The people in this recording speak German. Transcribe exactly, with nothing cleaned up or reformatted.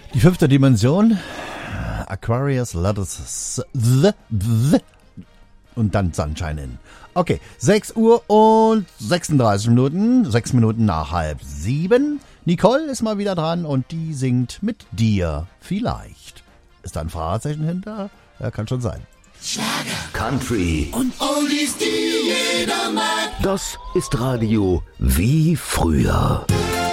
Die fünfte Dimension. Aquarius, Letters und dann Sunshine in. Okay, sechs Uhr und sechsunddreißig Minuten, sechs Minuten nach halb sieben. Nicole ist mal wieder dran und die singt mit dir vielleicht. Ist da ein Fragezeichen hinter? Ja, kann schon sein. Schlager, Country und Oldies, die jeder mag. Das ist Radio wie früher.